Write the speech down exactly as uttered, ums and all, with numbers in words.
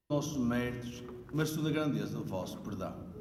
nossos méritos, mas segundo a grandeza do vosso perdão.